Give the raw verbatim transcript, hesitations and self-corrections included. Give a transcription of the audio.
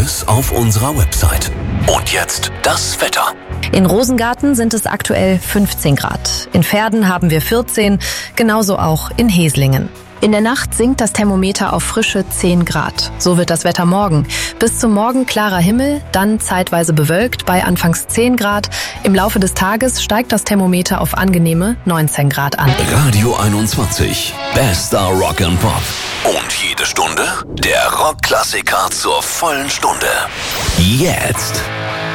Service auf unserer Website. Und jetzt das Wetter. In Rosengarten sind es aktuell fünfzehn Grad. In Verden haben wir vierzehn, genauso auch in Heslingen. In der Nacht sinkt das Thermometer auf frische zehn Grad. So wird das Wetter morgen. Bis zum Morgen klarer Himmel, dann zeitweise bewölkt bei anfangs zehn Grad. Im Laufe des Tages steigt das Thermometer auf angenehme neunzehn Grad an. Radio einundzwanzig. Bester Rock and Pop. Und jede Stunde der Rockklassiker zur vollen Stunde. Jetzt.